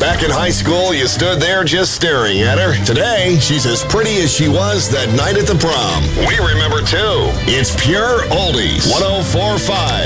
Back in high school, you stood there just staring at her. Today, she's as pretty as she was that night at the prom. We remember too. It's Pure Oldies 104.5.